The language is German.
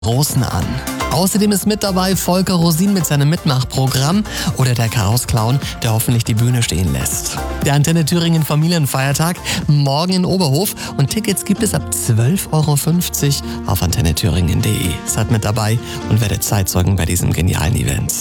Großen an. Außerdem ist mit dabei Volker Rosin mit seinem Mitmachprogramm oder der Chaos-Clown, der hoffentlich die Bühne stehen lässt. Der Antenne Thüringen Familienfeiertag morgen in Oberhof und Tickets gibt es ab 12,50 € auf antennethüringen.de. Seid mit dabei und werdet Zeitzeugen bei diesem genialen Event.